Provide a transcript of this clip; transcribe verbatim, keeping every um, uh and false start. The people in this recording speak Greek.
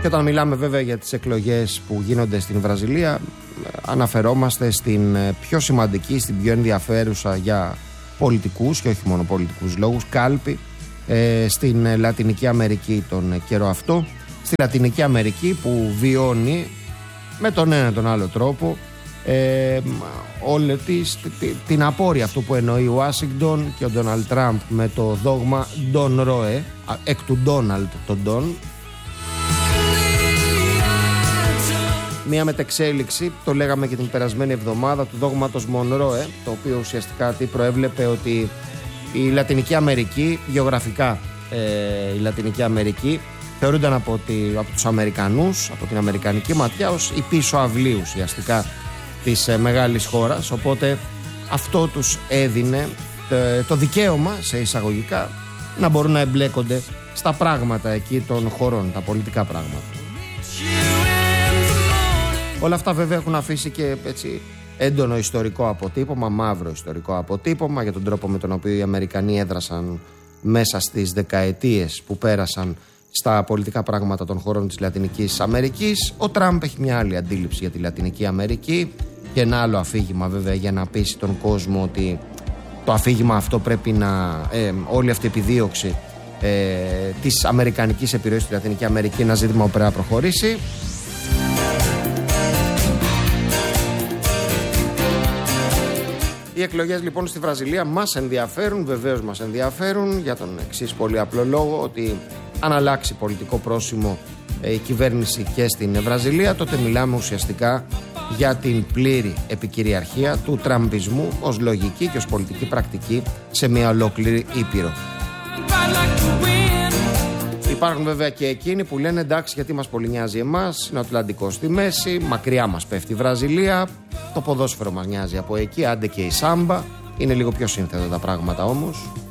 Και όταν μιλάμε βέβαια για τις εκλογές που γίνονται στην Βραζιλία, αναφερόμαστε στην πιο σημαντική, στην πιο ενδιαφέρουσα για πολιτικούς και όχι μόνο πολιτικούς λόγους κάλπη ε, στην Λατινική Αμερική τον καιρό αυτό. Στη Λατινική Αμερική που βιώνει με τον ένα τον άλλο τρόπο ε, όλη της, την απόρρεια αυτού που εννοεί η Ουάσιγκτον και ο Ντόναλντ Τραμπ με το δόγμα Don Roe, εκ του Ντόναλντ τον Don. Μια μετεξέλιξη, το λέγαμε και την περασμένη εβδομάδα, του δόγματος Μονρόε, το οποίο ουσιαστικά τι προέβλεπε ότι η Λατινική Αμερική, γεωγραφικά ε, η Λατινική Αμερική, θεωρούνταν από, τη, από τους Αμερικανούς, από την Αμερικανική ματιά, ως η πίσω αυλή ουσιαστικά της ε, μεγάλης χώρας. Οπότε αυτό τους έδινε ε, το δικαίωμα, σε εισαγωγικά, να μπορούν να εμπλέκονται στα πράγματα εκεί των χωρών, τα πολιτικά πράγματα. Όλα αυτά βέβαια έχουν αφήσει και έτσι έντονο ιστορικό αποτύπωμα, μαύρο ιστορικό αποτύπωμα για τον τρόπο με τον οποίο οι Αμερικανοί έδρασαν μέσα στις δεκαετίες που πέρασαν στα πολιτικά πράγματα των χωρών της Λατινικής Αμερικής. Ο Τραμπ έχει μια άλλη αντίληψη για τη Λατινική Αμερική και ένα άλλο αφήγημα βέβαια για να πείσει τον κόσμο ότι το αφήγημα αυτό πρέπει να, ε, όλη αυτή η επιδίωξη ε, της αμερικανικής επιρροής στη Λατινική Αμερική, ένα ζήτημα που πρέπει να προχωρήσει. Οι εκλογές λοιπόν στη Βραζιλία μας ενδιαφέρουν, βεβαίως μας ενδιαφέρουν, για τον εξής πολύ απλό λόγο, ότι αν αλλάξει πολιτικό πρόσημο ε, η κυβέρνηση και στην Βραζιλία, τότε μιλάμε ουσιαστικά για την πλήρη επικυριαρχία του τραμπισμού ως λογική και ως πολιτική πρακτική σε μια ολόκληρη ήπειρο. Υπάρχουν βέβαια και εκείνοι που λένε εντάξει, γιατί μας πολύ νοιάζει εμάς, είναι ο Ατλαντικός στη μέση, μακριά μας πέφτει η Βραζιλία, το ποδόσφαιρο μας νοιάζει από εκεί, άντε και η σάμπα, είναι λίγο πιο σύνθετα τα πράγματα όμως.